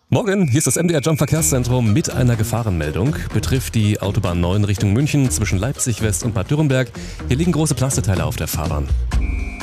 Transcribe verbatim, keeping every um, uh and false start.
Morgen, hier ist das M D R Jump Verkehrszentrum mit einer Gefahrenmeldung. Betrifft die Autobahn neun Richtung München zwischen Leipzig West und Bad Dürrenberg. Hier liegen große Plastikteile auf der Fahrbahn.